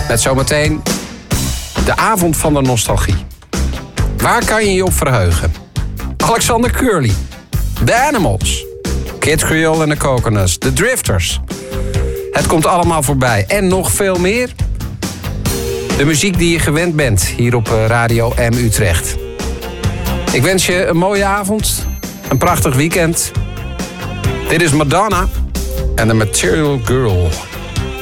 Met zometeen de avond van de nostalgie. Waar kan je je op verheugen? Alexander Curly, The Animals, Kid Creole en de Coconuts, The Drifters. Het komt allemaal voorbij en nog veel meer. De muziek die je gewend bent hier op Radio M Utrecht. Ik wens je een mooie avond, een prachtig weekend. Dit is Madonna en The Material Girl.